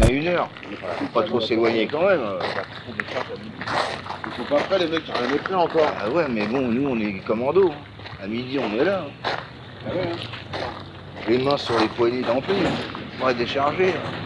à 1 heure. Faut pas trop s'éloigner quand même. Ils sont pas prêts, les mecs, ils rien prêt encore. Ah ouais, mais bon, nous on est commando. À midi on est là. Ah ouais, hein. Les mains sur les poignées d'ampli. On va décharger.